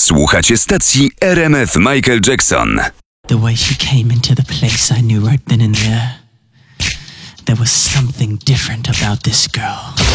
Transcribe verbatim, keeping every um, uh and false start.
Słuchacie stacji R M F Michael Jackson. The way she came into the place, I knew right then and there. There was something different about this girl.